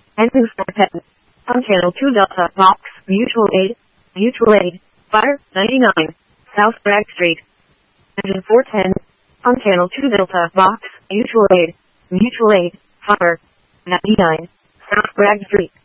Engine start 10. On channel 2 Delta, Box, Mutual Aid, Fire, 99, South Bragg Street. Engine 410. On channel 2 Delta, Box, Mutual Aid, Fire, 99, South Bragg Street.